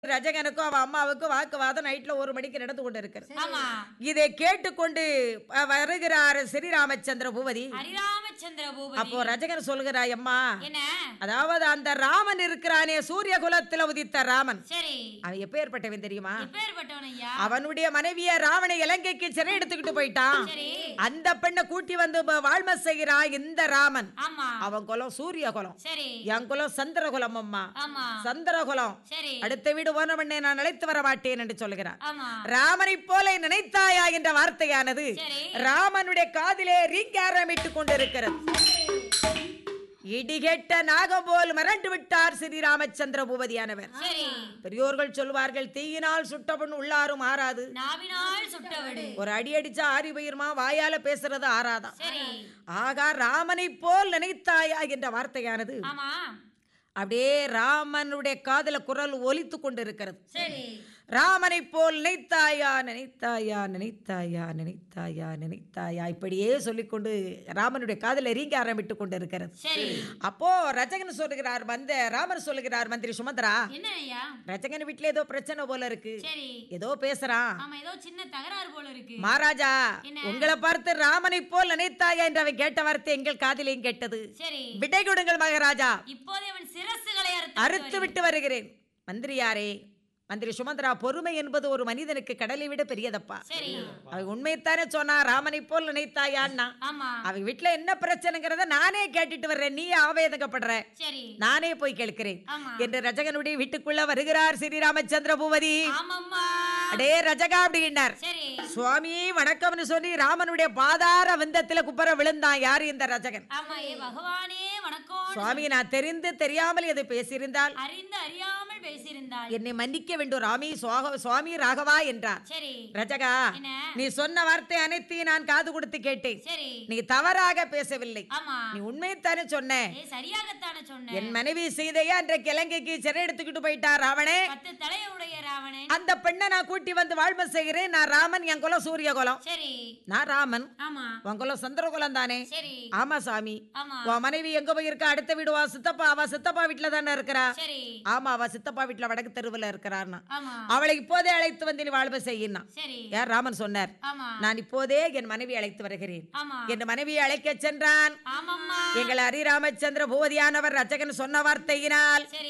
ரஜகனுக்கும் அவ அம்மாவுக்கும் வாக்குவாதம் நைட்ல 1 மணிக்கு நடந்து கொண்டு இருக்கிறது. ஆமா. இதை கேட்டுக்கொண்டு வருகிறார் ஸ்ரீராமச்சந்திர பூபதி. ஹரிராமச்சந்திர பூபதி. அப்போ ரஜகன் சொல்கிறாய், அம்மா, என்ன? அதாவது அந்த ராமன் இருக்கிறானே, சூரிய குலத்துல உதித்த ராமன், சரி. அவன் எப்பேற்பட்டவன் தெரியுமா? எப்பேற்பட்டவன் ஐயா? அவனுடைய மனைவிய ராவணை இலங்கைக்கு சிறை எடுத்துக்கிட்டு போயிட்டான். சரி. அந்த பெண்ணை கூட்டி வந்து வாழ்ம செய்கிறான் இந்த ராமன். ஆமா. அவன் குலம் சூரிய குலம், சரி. என் குலம் சந்திர குலம். அம்மா, ஆமா. சந்திர குலம். சரி. அடுத்த வீடு போன பண்ணே நான் அழைத்து வர மாட்டேன் என்று சொல்கிறார். ஆமா. ராமனை போல நினைத்தாயா என்ற வார்த்தையானது சரி. ராமனுடைய காதிலே ரீங்காரமிட்டுக் கொண்டிருக்கிறது. இடிகெட்ட நாகம் போல் மிரண்டு விட்டார் ஸ்ரீராமச்சந்திர பூபதியானவர். சரி. பெரியோர்கள் சொல்வார்கள், தீயினால் சுட்டவன் உள்ளாரும் ஆறாது, நாவினால் சுட்டவடு. ஒரு அடி அடிச்சா ஆறி போயிருமா, வாயால பேசுறது ஆறாதான். சரி. ஆகா, ராமனை போல் நினைத்தாயா என்ற வார்த்தையானது ஆமா. அப்படியே ராமனுடைய காதல குரல் ஒலித்து கொண்டிருக்கிறது. சரி. ராமனை போல் நினைத்தாயா நினைத்தாயா நினைத்தாயா நினைத்தாயா நினைத்தாயா, இப்படியே சொல்லிக்கொண்டு ராமனுடைய காதல ரீங்க ஆரம்பித்து கொண்டு இருக்கிறது. சரி. அப்போ ரஜகன் சொல்லுகிறார், ராமர் சொல்லுகிறார், மந்திரி சுமந்திரா, என்ன ஐயா? ரஜகன் வீட்டுல ஏதோ பிரச்சனை போல இருக்கு, சரி. ஏதோ பேசுறான். ஆமா, ஏதோ சின்ன தகராறு போல இருக்கு. மகாராஜா, என்ன? உங்களை பார்த்து ராமனை போல் நினைத்தாயா என்று அவன் கேட்ட வார்த்தை எங்கள் காதிலையும் கேட்டது. சரி. விடை கொடுங்கள் மகாராஜா, இப்போதே அவன் சிரசுகளை அறுத்து விட்டு வருகிறேன். மந்திரியாரே, மந்திரி சுமந்திரா, பொறுமை என்பது ஒரு மனிதனுக்கு கடலை விட பெரியதப்பா. சரி. அவன் உண்மைத்தானே சொன்னா, ராமனை போல் நினைத்தாயான்னா. ஆமா. அவன் வீட்டுல என்ன பிரச்சனைங்கிறத நானே கேட்டுட்டு வர்றேன், நீ ஆவேதங்கப்படுற, சரி. நானே போய் கேட்கிறேன் ஆமா. என்று ரஜகனுடைய வீட்டுக்குள்ள வருகிறார் ஸ்ரீராமச்சந்திர பூபதி. ஆமாம்மா. அடே ரஜகா அப்படின்னார். சரி. சுவாமி வணக்கம்னு சொல்லி ராமனுடைய பாதார விந்தத்துல குப்பர விழுந்தான். யாரு இந்த ரஜகன்? ஆமா. ஏ பகவானே வணக்கம். சுவாமி, நான் தெரிந்து தெரியாமல் எது பேசியிருந்தால் அறிந்து அறியாமல் பேசியிருந்தாள், என்னை மன்னிக்க வேண்டும். சுவாமி ராகவா என்றார். சரி. ரஜகா, என்ன? நீ சொன்ன வார்த்தை அனைத்தையும் நான் காது கொடுத்து கேட்டேன். சரி. நீ தவறாக பேசவில்லை, ஆமா. நீ உண்மைத்தானே சொன்ன. ஏ சரியாகத்தானே சொன்னேன். என் மனைவி சீதையா அன்றைக்கு இலங்கைக்கு சிறை எடுத்துக்கிட்டு போயிட்டார் ராவணே. 10 தலையுடைய ராவணன். அந்த பெண்ணை நான் கூட்டி வந்து வாழ்ம செய்கிறேன். நான் ராமன், என் குலம் சூரிய குலம். சரி. நான் ராமன், ஆமா. உன் குலம் சந்திர குலம் தானே. சரி. ஆமா சாமி. ஆமா. உன் மனைவி எங்க போயிருக்கா? அடுத்த வீடு வா சித்தப்பா. அவ சித்தப்பா வீட்டுல தானே இருக்கிறா. சரி. ஆமா, அவ சித்தப்பா வீட்டுல வடக்கு தெருவுல இருக்கிறார்னா. ஆமா. அவளை இப்போதே அழைத்து வந்து நீ வாழ்வு செய்யினா. சரி. யார்? ராமன் சொன்னார், ஆமா. நான் இப்போதே என் மனைவி அழைத்து வருகிறேன். ஆமா. என் மனைவியை அழைக்க சென்றான். ஆமாம்மா. எங்கள் ஹரிராமச்சந்திர பூபதியானவர் ரச்சகன் சொன்ன வார்த்தையினால் சரி.